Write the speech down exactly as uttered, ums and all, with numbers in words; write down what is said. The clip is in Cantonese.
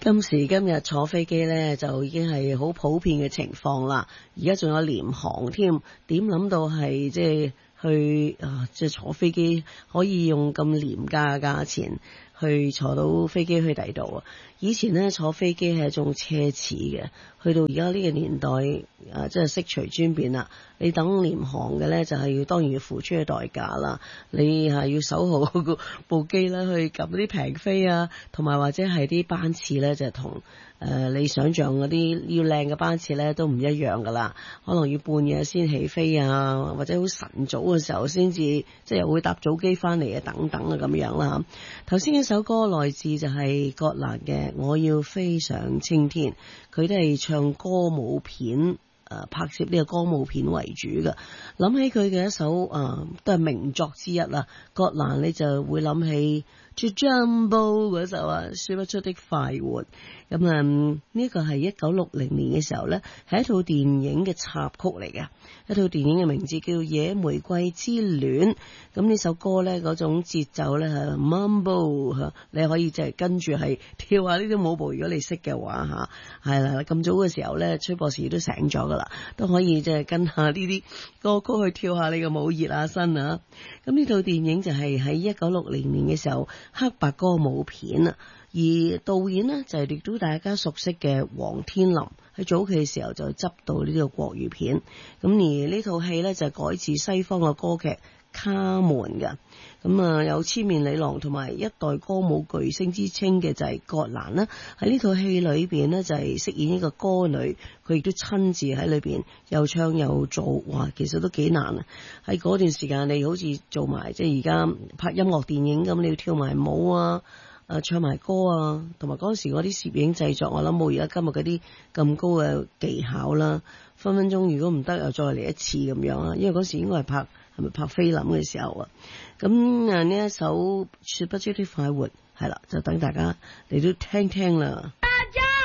今時今日坐飛機呢，就已經係好普遍嘅情況啦。而家仲有廉航添，點諗到係即係去啊，即係坐飛機可以用咁廉價嘅價錢去坐到飛機去第度啊！以前呢，坐飛機係一種奢侈嘅，去到而家呢個年代啊，即係悉隨尊便啦。你等廉航嘅呢，就係要當然要付出嘅代價啦。你係要守好部機啦，去撳啲平飛啊，同埋或者係啲班次呢，就同誒你想象嗰啲要靚嘅班次呢，都唔一樣噶啦。可能要半夜先起飛啊，或者好晨早嘅時候先至即係又會搭早機翻嚟啊，等等啊咁樣啦。頭先一首歌來自就係葛蘭嘅《我要飛上青天》，佢都係唱歌舞片。誒拍攝呢個歌舞片為主嘅，諗起佢嘅一首誒、呃、都係名作之一啦。葛蘭你就會諗起 Jumbo 嗰首啊，說不出的快活。咁啊呢個係一九六零年嘅時候呢，係一套電影嘅插曲嚟嘅。一套電影嘅名字叫《野玫瑰之戀》。咁呢首歌呢，嗰種節奏呢係 Mambo， 你可以就係跟住係跳下呢啲舞步，如果你識嘅話嚇，係啦。咁早嘅時候呢，崔博士都醒咗噶啦，都可以即係跟下呢啲歌曲去跳下你嘅舞，熱下身啊。咁呢套電影就係喺一九六零年嘅時候黑白歌舞片啊。而導演呢，就係亦都大家熟悉嘅黃天林，喺早期嘅時候就執到呢個國語片。咁而呢套戲呢，就係改自西方嘅歌劇卡門嘅。咁啊有千面女郎同埋一代歌舞巨星之稱嘅就係葛蘭啦。喺呢套戲裏邊呢，就係飾演一個歌女，佢亦都親自喺裏邊又唱又做，哇！其實都幾難啊。喺嗰段時間你好似做埋即係而家拍音樂電影咁，你要跳埋舞啊！啊，唱埋歌啊，同埋嗰陣時嗰啲攝影製作，我諗冇而家今日嗰啲咁高嘅技巧啦。分分鐘如果唔得，又再嚟一次咁樣啊。因為嗰時應該係拍係咪拍菲林嘅時候啊。咁啊呢一首說不出的快活係啦，就等大家嚟到聽聽啦。